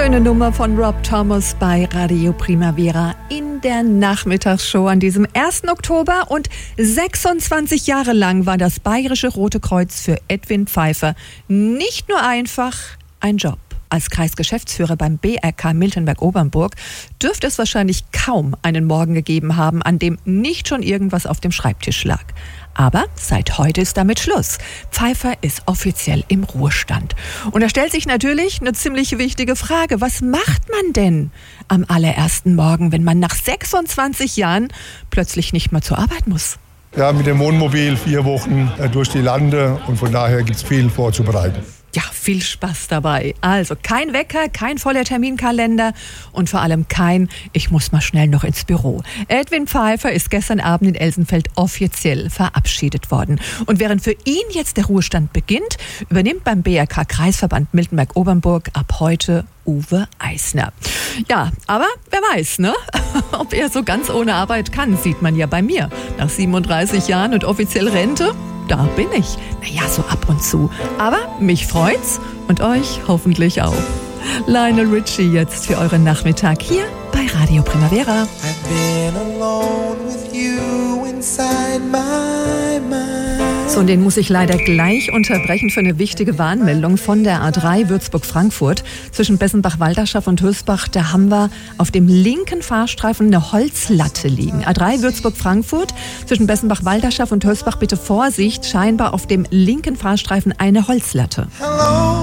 Schöne Nummer von Rob Thomas bei Radio Primavera in der Nachmittagsshow an diesem 1. Oktober. Und 26 Jahre lang war das Bayerische Rote Kreuz für Edwin Pfeiffer nicht nur einfach ein Job. Als Kreisgeschäftsführer beim BRK Miltenberg-Obernburg dürfte es wahrscheinlich kaum einen Morgen gegeben haben, an dem nicht schon irgendwas auf dem Schreibtisch lag. Aber seit heute ist damit Schluss. Pfeiffer ist offiziell im Ruhestand. Und da stellt sich natürlich eine ziemlich wichtige Frage. Was macht man denn am allerersten Morgen, wenn man nach 26 Jahren plötzlich nicht mehr zur Arbeit muss? Ja, mit dem Wohnmobil 4 Wochen durch die Lande und von daher gibt es viel vorzubereiten. Ja, viel Spaß dabei. Also kein Wecker, kein voller Terminkalender und vor allem kein ich muss mal schnell noch ins Büro. Edwin Pfeiffer ist gestern Abend in Elsenfeld offiziell verabschiedet worden. Und während für ihn jetzt der Ruhestand beginnt, übernimmt beim BRK Kreisverband Miltenberg-Obernburg ab heute Uwe Eisner. Ja, aber wer weiß, ne? Ob er so ganz ohne Arbeit kann, sieht man ja bei mir. Nach 37 Jahren und offiziell Rente, da bin ich. Naja, so ab und zu. Aber mich freut's und euch hoffentlich auch. Lionel Richie jetzt für euren Nachmittag hier bei Radio Primavera. I've been alone with you inside my mind. So, und den muss ich leider gleich unterbrechen für eine wichtige Warnmeldung von der A3 Würzburg-Frankfurt. Zwischen Bessenbach-Walderschaft und Hösbach, da haben wir auf dem linken Fahrstreifen eine Holzlatte liegen. A3 Würzburg-Frankfurt, zwischen Bessenbach-Walderschaft und Hösbach bitte Vorsicht, scheinbar auf dem linken Fahrstreifen eine Holzlatte. Hello.